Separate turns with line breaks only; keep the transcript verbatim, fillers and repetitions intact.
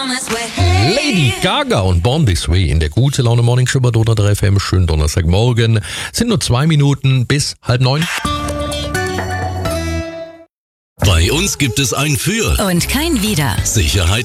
Lady Gaga und Born This Way in der Gute Laune Morning Show bei Donau drei F M. Schönen Donnerstagmorgen. Sind nur zwei Minuten bis halb neun.
Bei uns gibt es ein Für
und kein Wider.
Sicherheit